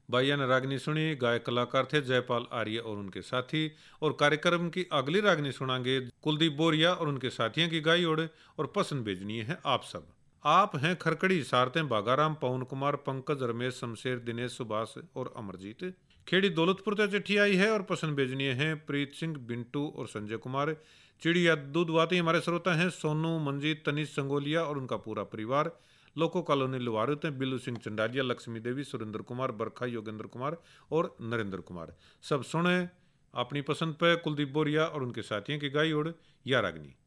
भैया ने रागनी सुनी। गायक कलाकार थे जयपाल आर्य और उनके साथी। और कार्यक्रम की अगली रागनी सुनांगे कुलदीप बोरिया और उनके साथियों की गाई ओर। और पसंद भेजनी है आप सब। आप हैं खरकड़ी सारतें बागाराम पवन कुमार पंकज रमेश शमशेर दिनेश सुभाष और अमरजीत। खेड़ी दौलतपुर से चिट्ठी आई है और पसंद भेजनी है प्रीत सिंह बिंटू और संजय कुमार। चिड़िया दूधवाती हमारे श्रोता हैं सोनू मंजीत तनीश संगोलिया और उनका पूरा परिवार। लोको कॉलोनी लुवारुत हैं बिल्लू सिंह चंडारिया लक्ष्मी देवी सुरेंद्र कुमार बरखा योगेंद्र कुमार और नरेंद्र कुमार। सब सुने अपनी पसंद पे कुलदीप बोरिया और उनके साथियों की गाई ओर या रागनी।